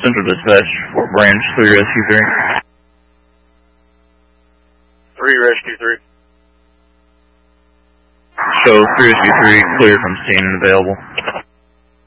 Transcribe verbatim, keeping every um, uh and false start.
Central Dispatch, Fort Branch, three Rescue three. three Rescue three. Show three Rescue three, clear from scene and available.